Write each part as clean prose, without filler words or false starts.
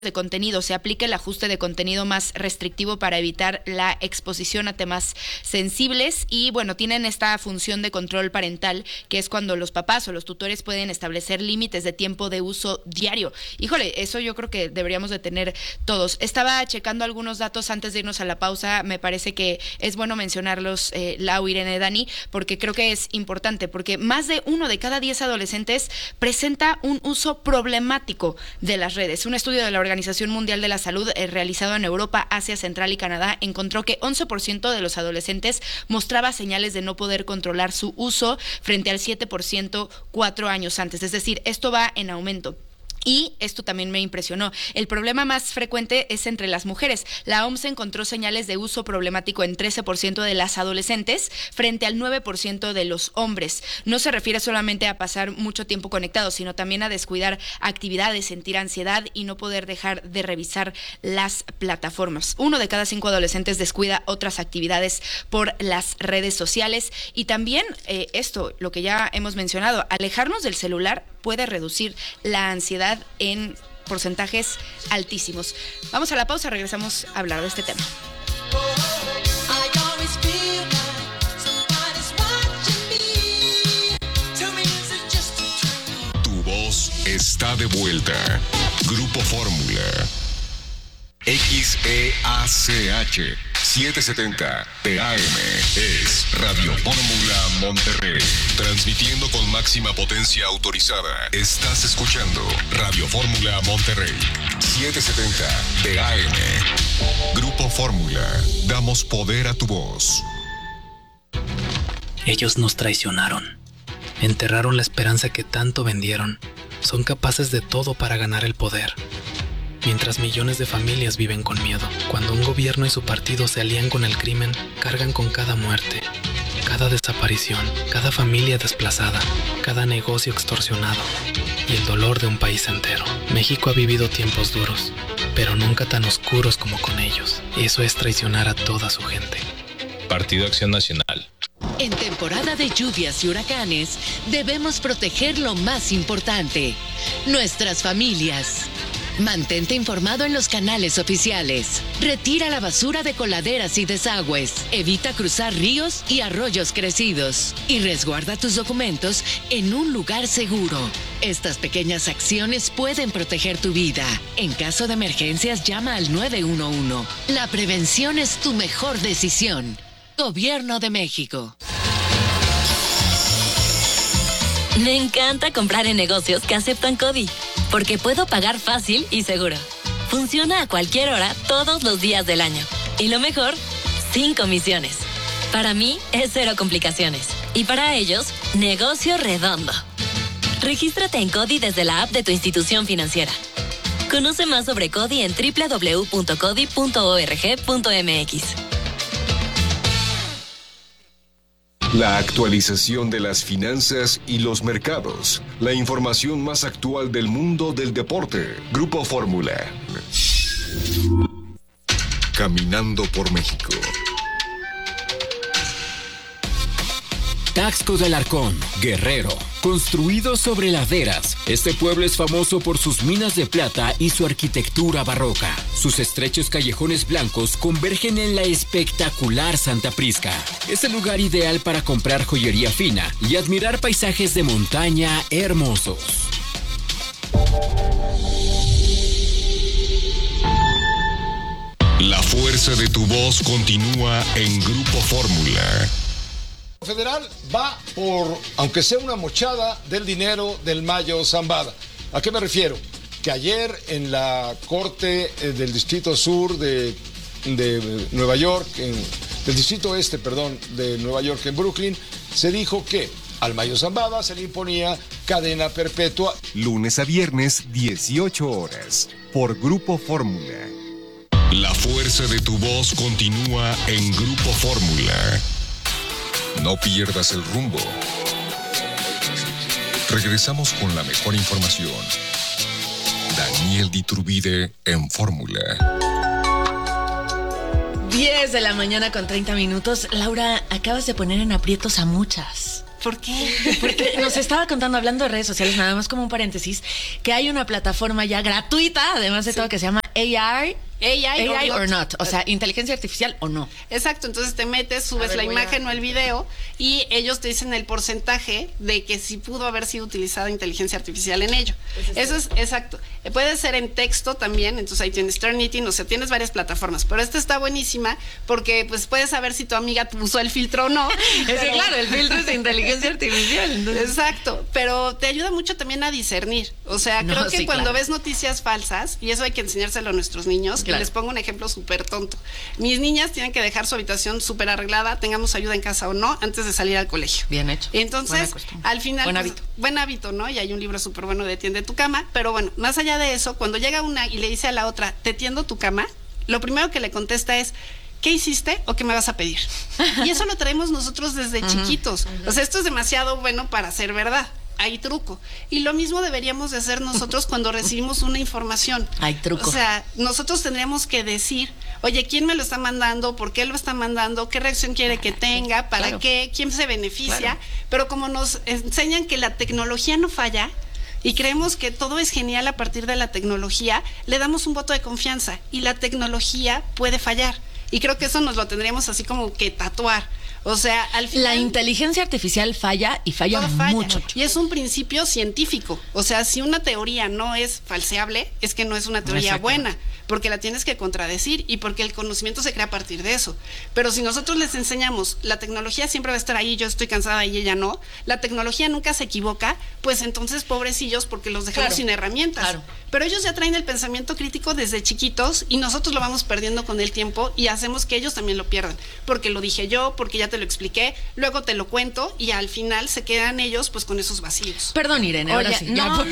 de contenido, se aplica el ajuste de contenido más restrictivo para evitar la exposición a temas sensibles y bueno, tienen esta función de control parental, que es cuando los papás o los tutores pueden establecer límites de tiempo de uso diario. Híjole, eso yo creo que deberíamos de tener todos. Estaba checando algunos datos antes de irnos a la pausa, me parece que es bueno mencionarlos, Lau, Irene, Dani, porque creo que es importante, porque más de 1 de cada 10 adolescentes presenta un uso problemático de las redes. Un estudio de la Organización Mundial de la Salud, realizado en Europa, Asia Central y Canadá, encontró que 11% de los adolescentes mostraba señales de no poder controlar su uso frente al 7% 4 años antes. Es decir, esto va en aumento. Y esto también me impresionó. El problema más frecuente es entre las mujeres. La OMS encontró señales de uso problemático en 13% de las adolescentes frente al 9% de los hombres. No se refiere solamente a pasar mucho tiempo conectados, sino también a descuidar actividades, sentir ansiedad y no poder dejar de revisar las plataformas. 1 de cada 5 adolescentes descuida otras actividades por las redes sociales. Y también esto, lo que ya hemos mencionado, alejarnos del celular puede reducir la ansiedad en porcentajes altísimos. Vamos a la pausa, regresamos a hablar de este tema. Tu voz está de vuelta. Grupo Fórmula. XEACH 770 PAM es Radio Fórmula Monterrey. Transmitiendo con máxima potencia autorizada. Estás escuchando Radio Fórmula Monterrey 770 PAM. Grupo Fórmula. Damos poder a tu voz. Ellos nos traicionaron. Enterraron la esperanza que tanto vendieron. Son capaces de todo para ganar el poder. Mientras millones de familias viven con miedo. Cuando un gobierno y su partido se alían con el crimen, cargan con cada muerte, cada desaparición, cada familia desplazada, cada negocio extorsionado y el dolor de un país entero. México ha vivido tiempos duros, pero nunca tan oscuros como con ellos. Eso es traicionar a toda su gente. Partido Acción Nacional. En temporada de lluvias y huracanes, debemos proteger lo más importante: nuestras familias. Mantente informado en los canales oficiales. Retira la basura de coladeras y desagües. Evita cruzar ríos y arroyos crecidos. Y resguarda tus documentos en un lugar seguro. Estas pequeñas acciones pueden proteger tu vida. En caso de emergencias, llama al 911. La prevención es tu mejor decisión. Gobierno de México. Me encanta comprar en negocios que aceptan CODI, porque puedo pagar fácil y seguro. Funciona a cualquier hora, todos los días del año. Y lo mejor, sin comisiones. Para mí, es 0 complicaciones. Y para ellos, negocio redondo. Regístrate en CODI desde la app de tu institución financiera. Conoce más sobre CODI en www.codi.org.mx. La actualización de las finanzas y los mercados. La información más actual del mundo del deporte. Grupo Fórmula. Caminando por México. Taxco de Alarcón, Guerrero. Construido sobre laderas, este pueblo es famoso por sus minas de plata y su arquitectura barroca. Sus estrechos callejones blancos convergen en la espectacular Santa Prisca. Es el lugar ideal para comprar joyería fina y admirar paisajes de montaña hermosos. La fuerza de tu voz continúa en Grupo Fórmula. Federal va por, aunque sea una mochada, del dinero del Mayo Zambada. ¿A qué me refiero? Que ayer en la Corte del Distrito Sur de Nueva York, del Distrito Este, perdón, de Nueva York, en Brooklyn, se dijo que al Mayo Zambada se le imponía cadena perpetua. Lunes a viernes, 18 horas, por Grupo Fórmula. La fuerza de tu voz continúa en Grupo Fórmula. No pierdas el rumbo. Regresamos con la mejor información. Daniel Diturbide en Fórmula. 10 de la mañana con 30 minutos. Laura, acabas de poner en aprietos a muchas. ¿Por qué? Porque nos estaba contando, hablando de redes sociales, nada más como un paréntesis, que hay una plataforma ya gratuita, además de todo, que se llama AI or not, o sea, inteligencia artificial o no. Exacto, entonces te metes, subes la imagen o el video y ellos te dicen el porcentaje de que si pudo haber sido utilizada inteligencia artificial en ello. Eso es exacto. Puede ser en texto también, entonces ahí tienes Turnitin, o sea, tienes varias plataformas, pero esta está buenísima porque pues puedes saber si tu amiga usó el filtro o no. Pero, claro, el filtro es de inteligencia artificial. Entonces. Exacto, pero te ayuda mucho también a discernir. O sea, creo que cuando ves noticias falsas, y eso hay que enseñárselo a nuestros niños, y les pongo un ejemplo súper tonto. Mis niñas tienen que dejar su habitación súper arreglada, tengamos ayuda en casa o no, antes de salir al colegio. Bien hecho. Entonces, al final... Buen hábito, ¿no? Y hay un libro súper bueno de Tiende tu cama, pero bueno, más allá de eso, cuando llega una y le dice a la otra, ¿te tiendo tu cama? Lo primero que le contesta es, ¿qué hiciste o qué me vas a pedir? Y eso lo traemos nosotros desde chiquitos. O sea, esto es demasiado bueno para ser verdad. Hay truco. Y lo mismo deberíamos de hacer nosotros cuando recibimos una información. Hay truco. O sea, nosotros tendríamos que decir, oye, ¿quién me lo está mandando? ¿Por qué lo está mandando? ¿Qué reacción quiere que tenga? ¿Para qué? ¿Quién se beneficia? Claro. Pero como nos enseñan que la tecnología no falla y creemos que todo es genial a partir de la tecnología, le damos un voto de confianza y la tecnología puede fallar. Y creo que eso nos lo tendríamos así como que tatuar. O sea, al final... La inteligencia artificial falla y falla mucho. Y es un principio científico. O sea, si una teoría no es falseable, es que no es una teoría buena, porque la tienes que contradecir y porque el conocimiento se crea a partir de eso. Pero si nosotros les enseñamos, la tecnología siempre va a estar ahí, yo estoy cansada y ella no, la tecnología nunca se equivoca, pues entonces pobrecillos porque los dejamos sin herramientas. Claro. Pero ellos ya traen el pensamiento crítico desde chiquitos y nosotros lo vamos perdiendo con el tiempo y hacemos que ellos también lo pierdan. Porque lo dije yo, porque ya te lo expliqué, luego te lo cuento y al final se quedan ellos pues con esos vacíos. Perdón, Irene, ahora sí. No.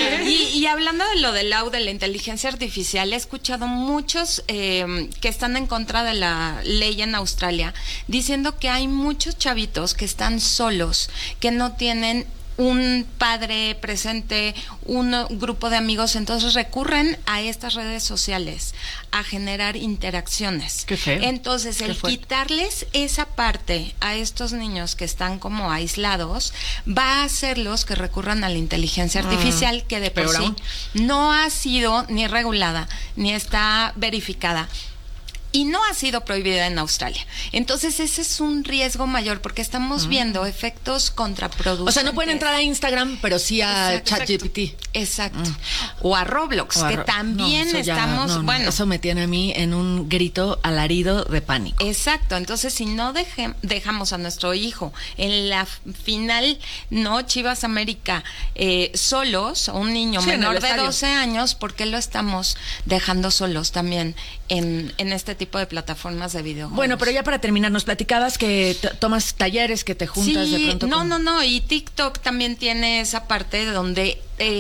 Y hablando de lo del LAU, de la inteligencia artificial, he escuchado muchos que están en contra de la ley en Australia, diciendo que hay muchos chavitos que están solos, que no tienen un padre presente, un grupo de amigos, entonces recurren a estas redes sociales a generar interacciones. Qué feo. Entonces, el quitarles esa parte a estos niños que están como aislados, va a hacerlos que recurran a la inteligencia artificial, que de por sí no ha sido ni regulada, ni está verificada. Y no ha sido prohibida en Australia. Entonces ese es un riesgo mayor porque estamos viendo efectos contraproducentes. O sea, no pueden entrar a Instagram, pero sí a ChatGPT. Exacto. O a Roblox, que también estamos... Bueno, eso me tiene a mí en un grito alarido de pánico. Exacto. Entonces, si no dejamos a nuestro hijo en la final, no Chivas América, solos, un niño menor de 12 años, ¿por qué lo estamos dejando solos también en este tipo de plataformas de videojuegos? Bueno, pero ya para terminar, nos platicabas que tomas talleres, que te juntas de pronto No, y TikTok también tiene esa parte donde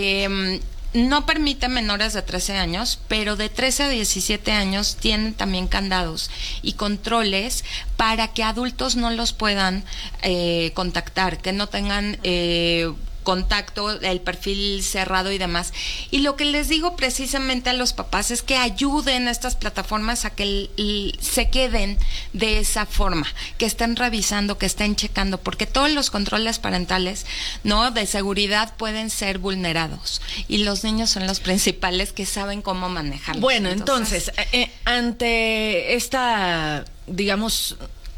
no permite menores de 13 años, pero de 13 a 17 años tienen también candados y controles para que adultos no los puedan contactar, que no tengan contacto, el perfil cerrado y demás. Y lo que les digo precisamente a los papás es que ayuden a estas plataformas a que se queden de esa forma, que estén revisando, que estén checando, porque todos los controles parentales, ¿no?, de seguridad pueden ser vulnerados y los niños son los principales que saben cómo manejarlos. Bueno, entonces ante esta, digamos,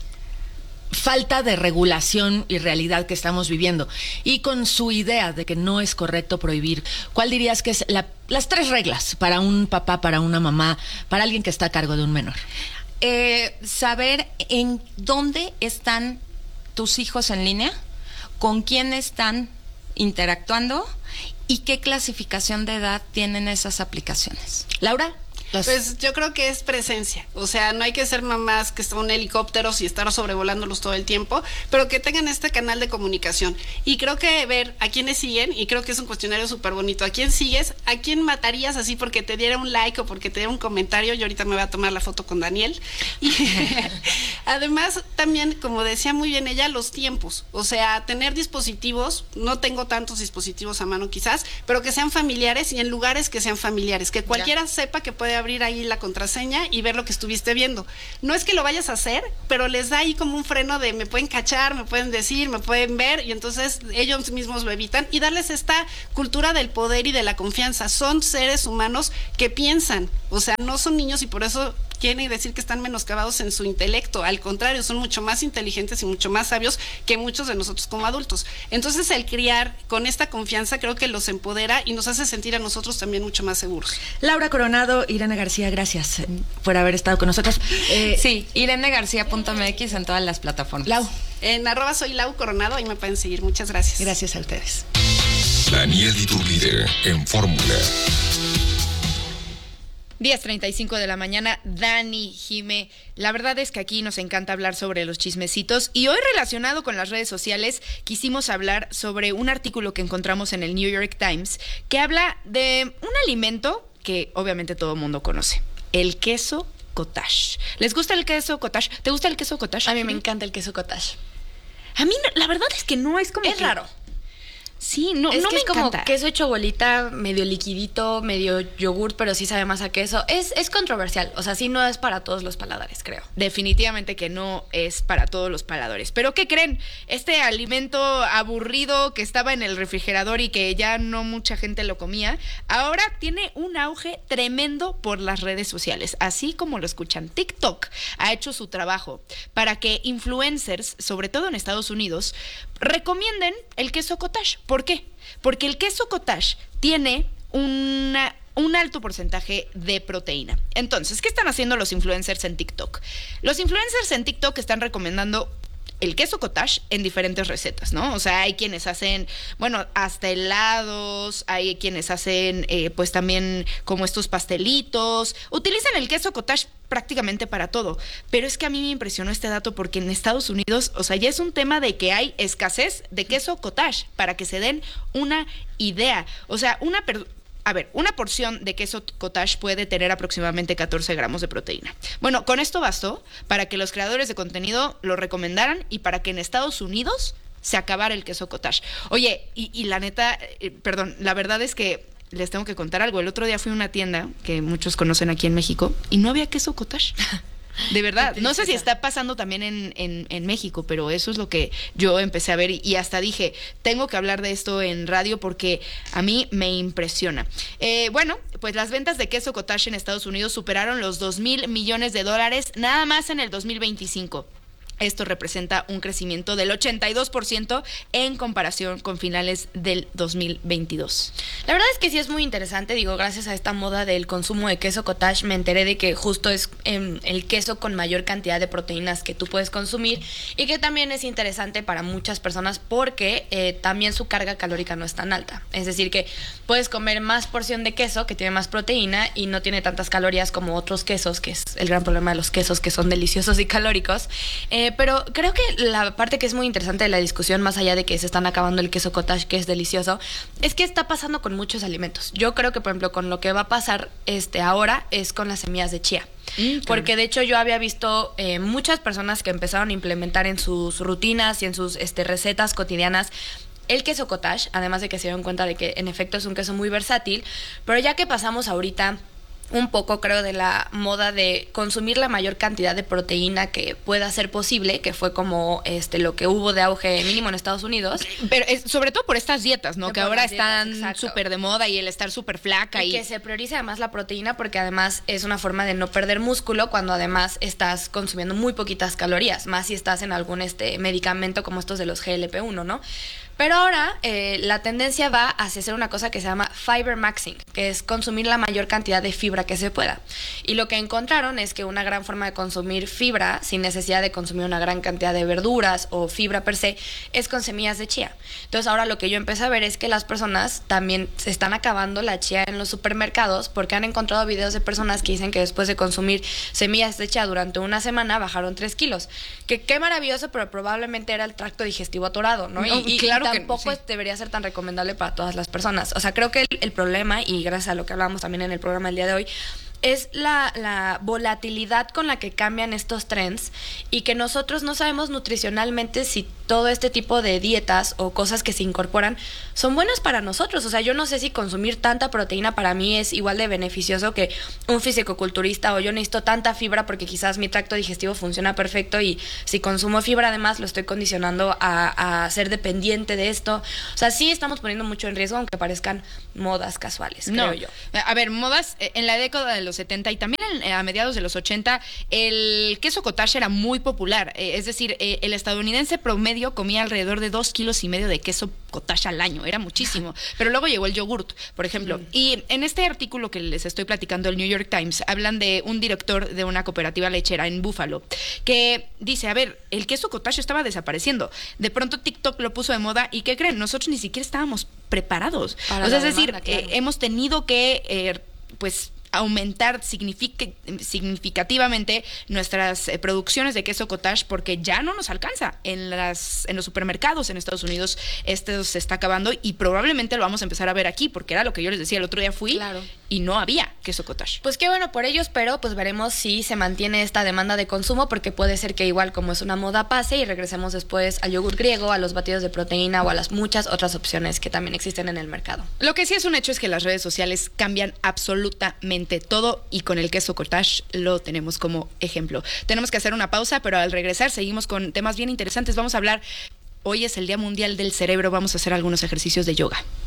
falta de regulación y realidad que estamos viviendo, y con su idea de que no es correcto prohibir, ¿cuál dirías que es las 3 reglas para un papá, para una mamá, para alguien que está a cargo de un menor? Saber en dónde están tus hijos en línea, con quién están interactuando y qué clasificación de edad tienen esas aplicaciones. Laura. Pues yo creo que es presencia, o sea, no hay que ser mamás que están en helicópteros y estar sobrevolándolos todo el tiempo, pero que tengan este canal de comunicación. Y creo que ver a quiénes siguen, y creo que es un cuestionario súper bonito, a quién sigues, a quién matarías así porque te diera un like o porque te diera un comentario. Yo ahorita me voy a tomar la foto con Daniel. Y además, también, como decía muy bien ella, los tiempos, o sea, tener dispositivos, no tengo tantos dispositivos a mano quizás, pero que sean familiares y en lugares que sean familiares, que cualquiera sepa que puede abrir ahí la contraseña y ver lo que estuviste viendo. No es que lo vayas a hacer, pero les da ahí como un freno de me pueden cachar, me pueden decir, me pueden ver, y entonces ellos mismos lo evitan, y darles esta cultura del poder y de la confianza. Son seres humanos que piensan, o sea, no son niños, y por eso quieren decir que están menoscabados en su intelecto. Al contrario, son mucho más inteligentes y mucho más sabios que muchos de nosotros como adultos. Entonces, el criar con esta confianza creo que los empodera y nos hace sentir a nosotros también mucho más seguros. Laura Coronado, Irene García, gracias por haber estado con nosotros. Sí, irenegarcia.mx en todas las plataformas. Lau. En @soy Lau Coronado, ahí me pueden seguir. Muchas gracias. Gracias a ustedes. Daniel Iturbide en Fórmula. 10:35 de la mañana, Dani, Jime. La verdad es que aquí nos encanta hablar sobre los chismecitos, y hoy, relacionado con las redes sociales, quisimos hablar sobre un artículo que encontramos en el New York Times que habla de un alimento que obviamente todo el mundo conoce: el queso cottage. ¿Les gusta el queso cottage? ¿Te gusta el queso cottage? A mí me encanta el queso cottage. A mí la verdad es que no es como Es raro. Sí, no, es no que me es como encanta. queso hecho bolita, medio liquidito, medio yogur, pero sí sabe más a queso. Es controversial, o sea, sí no es para todos los paladares, creo. Definitivamente que no es para todos los paladares. ¿Pero qué creen? Este alimento aburrido que estaba en el refrigerador y que ya no mucha gente lo comía, ahora tiene un auge tremendo por las redes sociales. Así como lo escuchan, TikTok ha hecho su trabajo para que influencers, sobre todo en Estados Unidos, recomienden el queso cottage. ¿Por qué? Porque el queso cottage tiene un alto porcentaje de proteína. Entonces, ¿qué están haciendo los influencers en TikTok? Los influencers en TikTok están recomendando el queso cottage en diferentes recetas, ¿no? O sea, hay quienes hacen, bueno, hasta helados, hay quienes hacen, pues también como estos pastelitos. Utilizan el queso cottage prácticamente para todo. Pero es que a mí me impresionó este dato porque en Estados Unidos, o sea, ya es un tema de que hay escasez de queso cottage, para que se den una idea. O sea, una porción de queso cottage puede tener aproximadamente 14 gramos de proteína. Bueno, con esto bastó para que los creadores de contenido lo recomendaran y para que en Estados Unidos se acabara el queso cottage. Oye, y la neta, la verdad es que les tengo que contar algo. El otro día fui a una tienda que muchos conocen aquí en México y no había queso cottage. De verdad, no sé si está pasando también en México, pero eso es lo que yo empecé a ver y hasta dije, tengo que hablar de esto en radio porque a mí me impresiona. Bueno, pues las ventas de queso cottage en Estados Unidos superaron los $2,000 millones nada más en el 2025. Esto representa un crecimiento del 82% en comparación con finales del 2022. La verdad es que sí es muy interesante, digo, gracias a esta moda del consumo de queso cottage me enteré de que justo es el queso con mayor cantidad de proteínas que tú puedes consumir y que también es interesante para muchas personas porque también su carga calórica no es tan alta. Es decir, que puedes comer más porción de queso que tiene más proteína y no tiene tantas calorías como otros quesos, que es el gran problema de los quesos que son deliciosos y calóricos. Pero creo que la parte que es muy interesante de la discusión, más allá de que se están acabando el queso cottage, que es delicioso, es que está pasando con muchos alimentos. Yo creo que, por ejemplo, con lo que va a pasar ahora es con las semillas de chía. Porque de hecho yo había visto muchas personas que empezaron a implementar en sus rutinas y en sus recetas cotidianas el queso cottage, además de que se dieron cuenta de que en efecto es un queso muy versátil, pero ya que pasamos ahorita un poco, creo, de la moda de consumir la mayor cantidad de proteína que pueda ser posible, que fue como lo que hubo de auge mínimo en Estados Unidos. Pero sobre todo por estas dietas, ¿no? Que ahora están exacto, súper de moda y el estar súper flaca. Y que se prioriza además la proteína porque además es una forma de no perder músculo cuando además estás consumiendo muy poquitas calorías, más si estás en algún medicamento como estos de los GLP-1, ¿no? Pero ahora la tendencia va hacia hacer una cosa que se llama fiber maxing, que es consumir la mayor cantidad de fibra que se pueda. Y lo que encontraron es que una gran forma de consumir fibra, sin necesidad de consumir una gran cantidad de verduras o fibra per se, es con semillas de chía. Entonces ahora lo que yo empecé a ver es que las personas también se están acabando la chía en los supermercados porque han encontrado videos de personas que dicen que después de consumir semillas de chía durante una semana bajaron 3 kilos. Que qué maravilloso, pero probablemente era el tracto digestivo atorado, ¿no? Y claro, tampoco debería ser tan recomendable para todas las personas. O sea, creo que el problema, y gracias a lo que hablábamos también en el programa el día de hoy, es la volatilidad con la que cambian estos trends y que nosotros no sabemos nutricionalmente si todo este tipo de dietas o cosas que se incorporan son buenas para nosotros. O sea, yo no sé si consumir tanta proteína para mí es igual de beneficioso que un fisicoculturista, o yo necesito tanta fibra porque quizás mi tracto digestivo funciona perfecto y si consumo fibra además lo estoy condicionando a ser dependiente de esto. O sea, sí estamos poniendo mucho en riesgo, aunque parezcan modas casuales, creo yo. A ver, modas, en la década de los 70 y también a mediados de los 80, el queso cottage era muy popular. Es decir, el estadounidense promedio comía alrededor de 2,5 kilos de queso cottage al año. Era muchísimo. Pero luego llegó el yogurt, por ejemplo. Y en este artículo que les estoy platicando, el New York Times, hablan de un director de una cooperativa lechera en Buffalo, que dice, a ver, el queso cottage estaba desapareciendo. De pronto TikTok lo puso de moda y ¿qué creen? Nosotros ni siquiera estábamos preparados. O sea, es decir, claro, hemos tenido que, pues, aumentar significativamente nuestras producciones de queso cottage porque ya no nos alcanza en los supermercados en Estados Unidos. Esto se está acabando y probablemente lo vamos a empezar a ver aquí, porque era lo que yo les decía, el otro día fui y no había queso cottage. Pues qué bueno por ellos, pero pues veremos si se mantiene esta demanda de consumo, porque puede ser que igual como es una moda pase y regresemos después al yogur griego, a los batidos de proteína o a las muchas otras opciones que también existen en el mercado. Lo que sí es un hecho es que las redes sociales cambian absolutamente todo y con el queso cottage lo tenemos como ejemplo. Tenemos que hacer una pausa, pero al regresar seguimos con temas bien interesantes. Vamos a hablar, hoy es el Día Mundial del Cerebro, vamos a hacer algunos ejercicios de yoga.